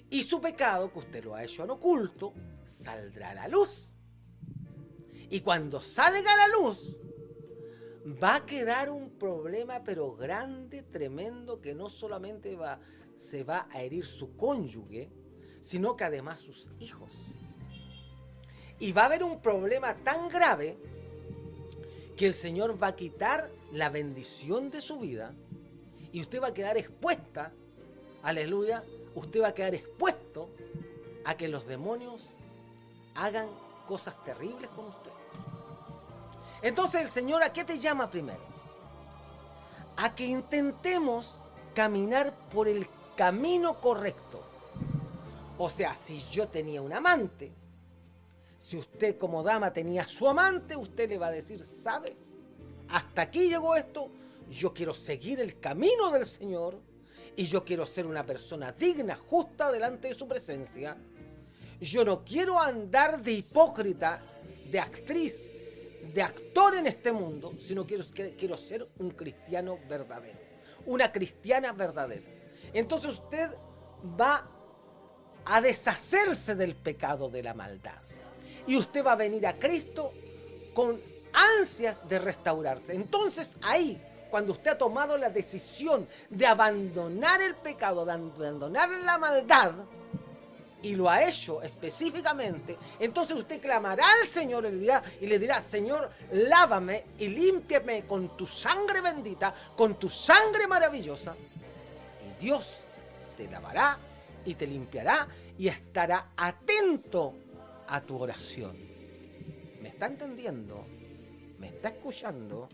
Y su pecado, que usted lo ha hecho en oculto, saldrá a la luz. Y cuando salga a la luz, va a quedar un problema pero grande, tremendo, que no solamente se va a herir su cónyuge, sino que además sus hijos. Y va a haber un problema tan grave que el Señor va a quitar la bendición de su vida y usted va a quedar expuesta, aleluya, usted va a quedar expuesto a que los demonios hagan cosas terribles con usted. Entonces el Señor, ¿a qué te llama primero? A que intentemos caminar por el camino correcto. O sea, si yo tenía un amante, si usted como dama tenía su amante, usted le va a decir, ¿sabes? Hasta aquí llegó esto, yo quiero seguir el camino del Señor y yo quiero ser una persona digna, justa delante de su presencia. Yo no quiero andar de hipócrita, de actriz, de actor en este mundo, sino quiero ser un cristiano verdadero, una cristiana verdadera. Entonces usted va a deshacerse del pecado de la maldad y usted va a venir a Cristo con ansias de restaurarse. Entonces ahí, cuando usted ha tomado la decisión de abandonar el pecado, de abandonar la maldad, y lo ha hecho específicamente, entonces usted clamará al Señor y le dirá, Señor, lávame y límpiame con tu sangre bendita, con tu sangre maravillosa, y Dios te lavará y te limpiará y estará atento a tu oración. ¿Me está entendiendo? ¿Me está escuchando?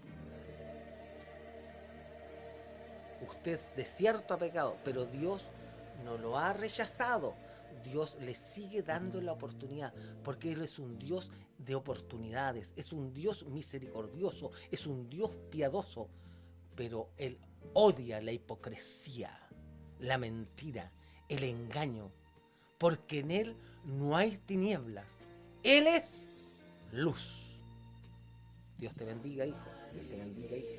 Usted de cierto ha pecado, pero Dios no lo ha rechazado. Dios le sigue dando la oportunidad, porque Él es un Dios de oportunidades, es un Dios misericordioso, es un Dios piadoso, pero Él odia la hipocresía, la mentira, el engaño, porque en Él no hay tinieblas, Él es luz. Dios te bendiga, hijo, Dios te bendiga, hija.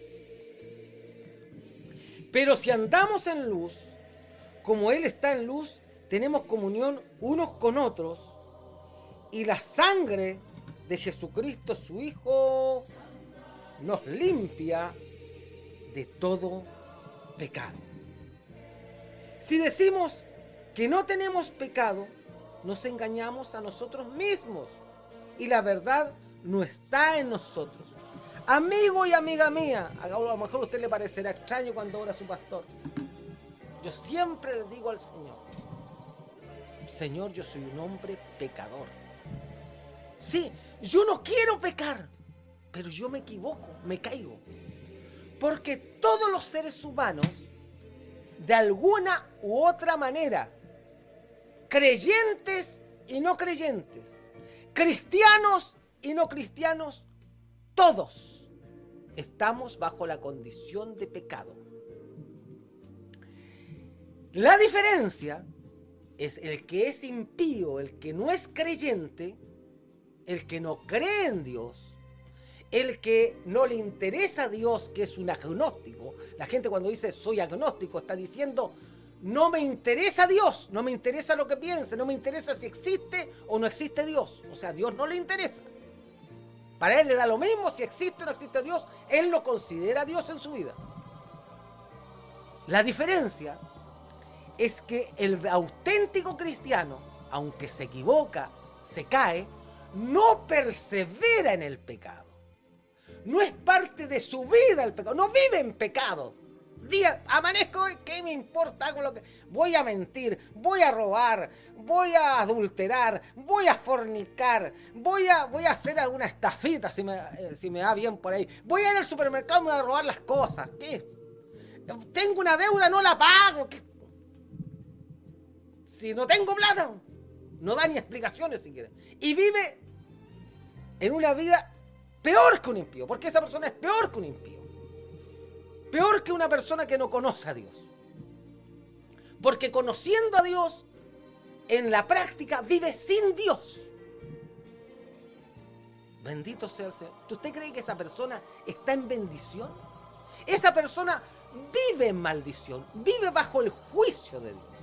Pero si andamos en luz, como Él está en luz, tenemos comunión unos con otros y la sangre de Jesucristo, su Hijo, nos limpia de todo pecado. Si decimos que no tenemos pecado, nos engañamos a nosotros mismos y la verdad no está en nosotros. Amigo y amiga mía, a lo mejor a usted le parecerá extraño cuando ora su pastor. Yo siempre le digo al Señor, Señor, yo soy un hombre pecador. Sí, yo no quiero pecar, pero yo me equivoco, me caigo. Porque todos los seres humanos, de alguna u otra manera, creyentes y no creyentes, cristianos y no cristianos, todos estamos bajo la condición de pecado. La diferencia es el que es impío, el que no es creyente, el que no cree en Dios, el que no le interesa a Dios, que es un agnóstico. La gente cuando dice soy agnóstico está diciendo no me interesa Dios, no me interesa lo que piense, no me interesa si existe o no existe Dios. O sea, a Dios no le interesa. Para él le da lo mismo si existe o no existe Dios, él no considera Dios en su vida. La diferencia es que el auténtico cristiano, aunque se equivoca, se cae, no persevera en el pecado. No es parte de su vida el pecado, no vive en pecado. Día, amanezco, ¿qué me importa? Hago lo que voy a mentir, voy a robar, voy a adulterar, voy a fornicar, voy a hacer alguna estafita si me va bien por ahí. Voy a ir al supermercado y me voy a robar las cosas. ¿Qué? Tengo una deuda, no la pago. ¿Qué? Si no tengo plata, no da ni explicaciones siquiera. Y vive en una vida peor que un impío, porque esa persona es peor que un impío. Peor que una persona que no conoce a Dios. Porque conociendo a Dios, en la práctica vive sin Dios. Bendito sea el Señor. ¿Usted cree que esa persona está en bendición? Esa persona vive en maldición, vive bajo el juicio de Dios.